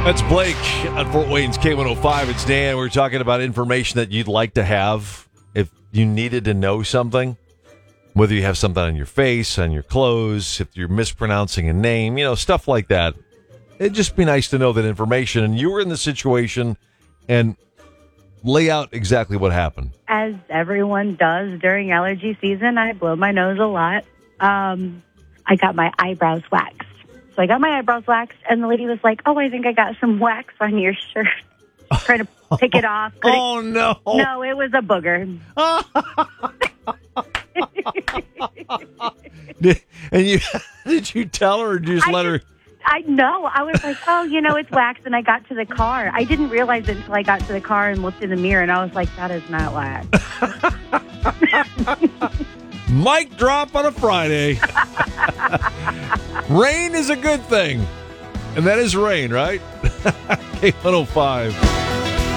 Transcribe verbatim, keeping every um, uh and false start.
That's Blake on Fort Wayne's K one oh five. It's Dan. We're talking about information that you'd like to have if you needed to know something. Whether you have something on your face, on your clothes, if you're mispronouncing a name, you know, stuff like that. It'd just be nice to know that information. And you were in the situation and lay out exactly what happened. As everyone does during allergy season, I blow my nose a lot. Um, I got my eyebrows waxed. So I got my eyebrows waxed, and the lady was like, oh, I think I got some wax on your shirt. Trying to pick it off. Oh, no. No, it was a booger. did, and you did you tell her or did you just I let just, her? I know. I was like, oh, you know, it's wax. And I got to the car. I didn't realize it until I got to the car and looked in the mirror, and I was like, that is not wax. Mic drop on a Friday. Rain is a good thing. And that is rain, right? K one oh five.